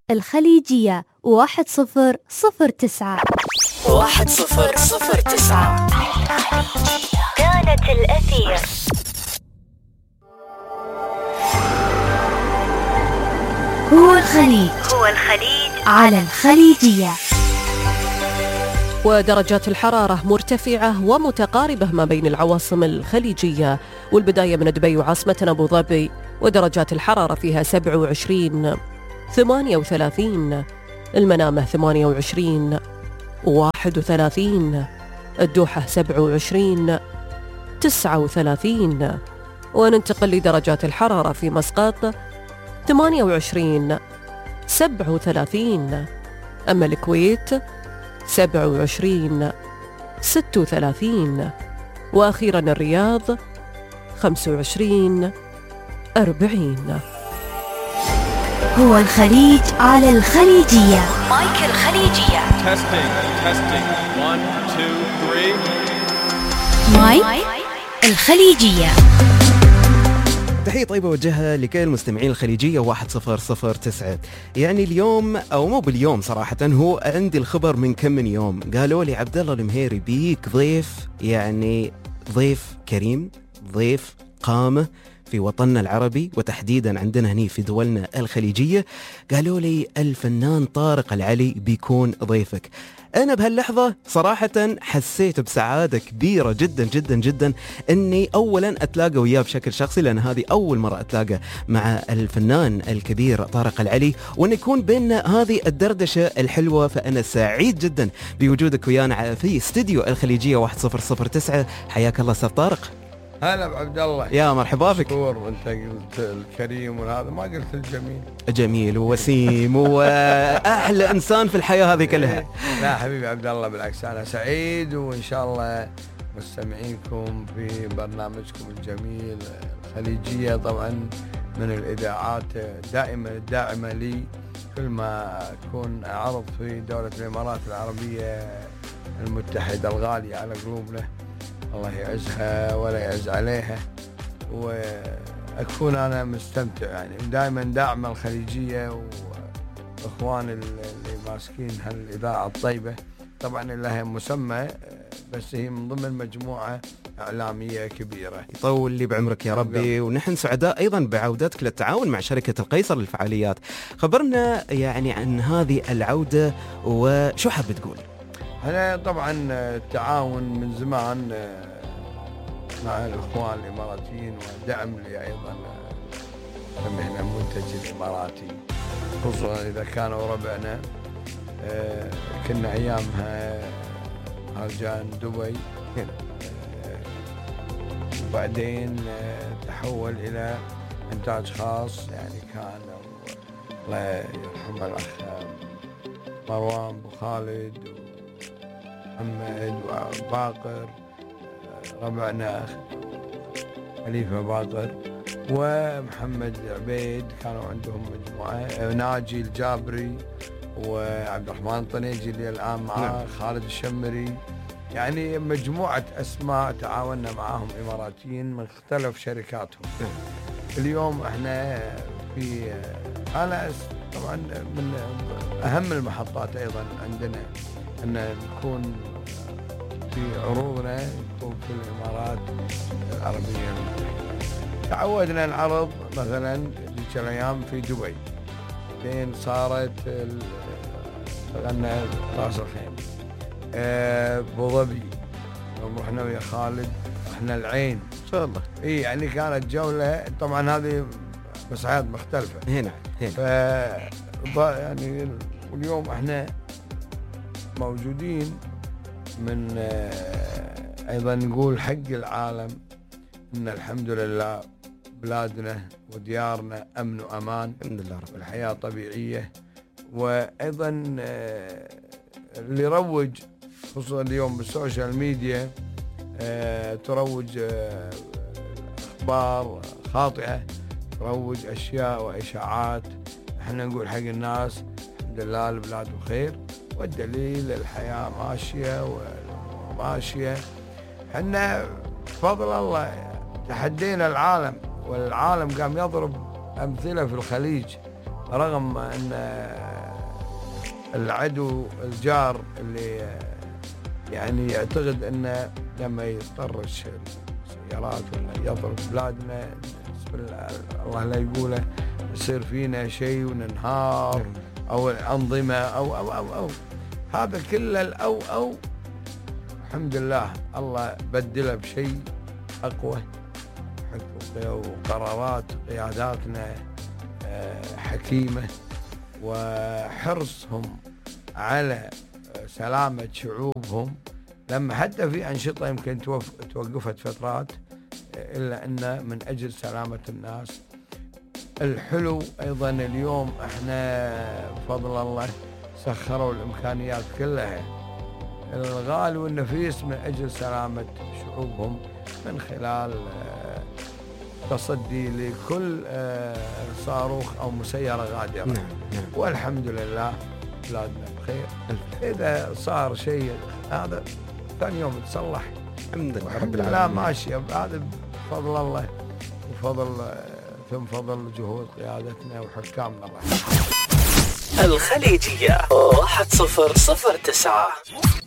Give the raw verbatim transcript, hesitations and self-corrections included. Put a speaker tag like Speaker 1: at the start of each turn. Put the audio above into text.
Speaker 1: الخليجية واحد صفر صفر تسعة
Speaker 2: واحد صفر صفر تسعة.
Speaker 3: كانت الأثير.
Speaker 1: هو الخليج
Speaker 3: هو الخليج
Speaker 1: على الخليجية.
Speaker 2: ودرجات الحرارة مرتفعة ومتقاربة ما بين العواصم الخليجية، والبداية من دبي وعاصمتنا أبو ظبي، ودرجات الحرارة فيها سبعة وعشرين، ثمانية وثلاثين، المنامة ثمانية وعشرين، واحد وثلاثين، الدوحة سبعة وعشرين، تسعة وثلاثين. وننتقل لدرجات الحرارة في مسقط ثمانية وعشرين، سبعة وثلاثين، أما الكويت سبعة وعشرين، ستة وثلاثين، وأخيرا الرياض خمسة وعشرين، أربعين.
Speaker 1: هو الخليج على الخليجية.
Speaker 3: مايك الخليجية.
Speaker 4: Testing, testing. One, two, three.
Speaker 1: مايك الخليجية.
Speaker 5: تحية طيبة وجهها لكل المستمعين الخليجية واحد صفر صفر تسعة. يعني اليوم أو مو باليوم صراحة، هو عندي الخبر من كم من يوم، قالوا لي عبد الله المهيري بيك ضيف، يعني ضيف كريم، ضيف قامة في وطننا العربي وتحديدا عندنا هني في دولنا الخليجية. قالوا لي الفنان طارق العلي بيكون ضيفك. أنا بهاللحظة صراحة حسيت بسعادة كبيرة جدا جدا جدا أني أولا أتلاقى وياه بشكل شخصي، لأن هذه أول مرة أتلاقى مع الفنان الكبير طارق العلي، وأن يكون بيننا هذه الدردشة الحلوة. فأنا سعيد جدا بوجودك ويانا في استديو الخليجية واحد صفر صفر تسعة. حياك الله أستاذ طارق.
Speaker 6: هلا بعبد الله.
Speaker 5: يا مرحبا بك.
Speaker 6: مشكور. وانت قلت الكريم وهذا، ما قلت الجميل.
Speaker 5: جميل ووسيم واحلى انسان في الحياه هذه كلها.
Speaker 6: لا حبيبي عبد الله، بالعكس انا سعيد، وان شاء الله مستمعينكم في برنامجكم الجميل الخليجيه، طبعا من الاذاعات دائما الداعمه لي كل ما اكون اعرض في دوله الامارات العربيه المتحده الغاليه على قلوبنا، الله يعزها ولا يعز عليها، واكون انا مستمتع يعني دائما داعم الخليجيه واخوان اللي ماسكين هالاذاعه الطيبه، طبعا لها مسمى بس هي من ضمن مجموعه اعلاميه كبيره.
Speaker 5: يطول لي بعمرك يا ربي. ونحن سعداء ايضا بعودتك للتعاون مع شركه القيصر للفعاليات. خبرنا يعني عن هذه العوده وشو حاب تقول؟
Speaker 6: أنا طبعا التعاون من زمان مع الإخوان الإماراتيين، ودعم لي أيضا سمينا المنتج الإماراتي، خصوصا إذا كانوا ربعنا. كنا أيامها هرجان دبي، وبعدين تحول إلى إنتاج خاص، يعني كان الله يرحمه الأخ مروان أبو خالد محمد وباقر ربعنا خليفة باقر ومحمد عبيد، كانوا عندهم مجموعة، ناجي الجابري وعبد الرحمن الطنيجي اللي الآن معاه، خالد الشمري، يعني مجموعة أسماء تعاوننا معاهم إماراتيين من مختلف شركاتهم. اليوم احنا في أنا طبعا من أهم المحطات أيضا عندنا أن نكون في عروضنا نكون في الإمارات العربية المتحدة. تعودنا العرض مثلا ذيك الأيام في دبي، بعدين صارت اشتغلنا راس الخيمة، أبو ظبي، رحنا ويا خالد رحنا العين
Speaker 5: إن شاء الله.
Speaker 6: إيه يعني كانت جولة، طبعا هذه مساحات مختلفة
Speaker 5: هنا هنا
Speaker 6: ف يعني واليوم احنا موجودين من أيضا نقول حق العالم إن الحمد لله بلادنا وديارنا أمن وأمان،
Speaker 5: الحمد لله رب
Speaker 6: الحياة طبيعية. وأيضا اللي يروج خصوصا اليوم بالسوشيال ميديا تروج أخبار خاطئة، تروج أشياء وإشاعات، احنا نقول حق الناس الحمد لله البلاد بخير، والدليل الحياة ماشية وماشية. احنا بفضل الله تحدينا العالم، والعالم قام يضرب أمثلة في الخليج رغم أن العدو الجار اللي يعني يعتقد أنه لما يطرش السيارات ولا يضرب بلادنا الله لا يقوله يصير فينا شيء وننهار أو الأنظمة أو أو أو, أو. هذا كله الأو أو الحمد لله الله بدله بشيء أقوى، وقرارات قياداتنا حكيمة وحرصهم على سلامة شعوبهم، لما حتى في أنشطة يمكن توقفت فترات إلا أن من أجل سلامة الناس. الحلو أيضا اليوم احنا بفضل الله سخروا الإمكانيات كلها الغالي والنفيس من أجل سلامة شعوبهم من خلال تصدي لكل صاروخ أو مسيرة غادرة.
Speaker 5: نعم. نعم.
Speaker 6: والحمد لله بلادنا بخير. إذا صار شيء هذا ثاني يوم تصلح
Speaker 5: الحمد لله
Speaker 6: رب العالمين ماشية، هذا بفضل الله وفضل ثم فضل جهود قيادتنا وحكامنا الرحمن.
Speaker 7: الخليجية واحد صفر صفر تسعة.